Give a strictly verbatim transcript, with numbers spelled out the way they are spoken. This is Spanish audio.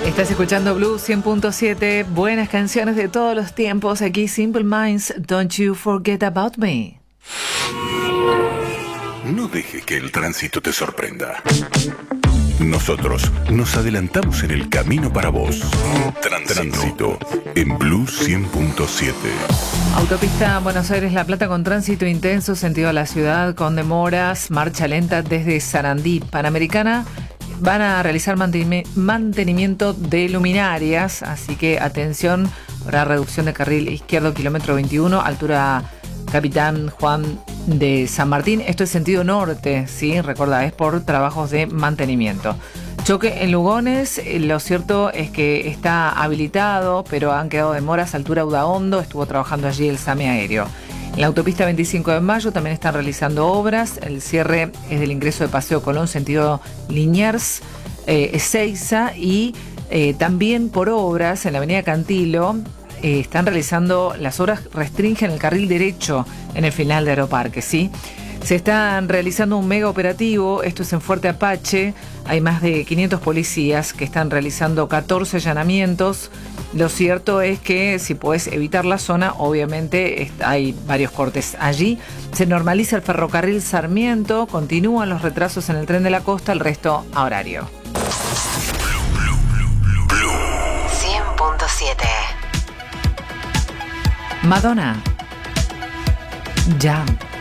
Estás escuchando Blue cien punto siete, buenas canciones de todos los tiempos. Aquí Simple Minds, Don't You Forget About Me. No dejes que el tránsito te sorprenda. Nosotros nos adelantamos en el camino para vos. Tránsito, Tránsito en Blue cien punto siete. Autopista Buenos Aires-La Plata con tránsito intenso, sentido a la ciudad, con demoras, marcha lenta desde Sarandí. Panamericana van a realizar mantenimiento de luminarias, así que atención, habrá reducción de carril izquierdo, kilómetro veintiuno, altura Capitán Juan de San Martín. Esto es sentido norte, ¿sí? Recordá, es por trabajos de mantenimiento. Choque en Lugones, lo cierto es que está habilitado, pero han quedado demoras, altura Udaondo, estuvo trabajando allí el SAME aéreo. En la autopista veinticinco de mayo también están realizando obras, el cierre es del ingreso de Paseo Colón, sentido Liniers, eh, Ezeiza, y eh, también por obras en la avenida Cantilo, eh, están realizando, las obras restringen el carril derecho en el final de Aeroparque, ¿sí? Se están realizando un mega operativo, esto es en Fuerte Apache, hay más de quinientos policías que están realizando catorce allanamientos. Lo cierto es que si podés evitar la zona, obviamente hay varios cortes allí. Se normaliza el ferrocarril Sarmiento, continúan los retrasos en el tren de la costa, el resto a horario. cien punto siete. Madonna. Jump.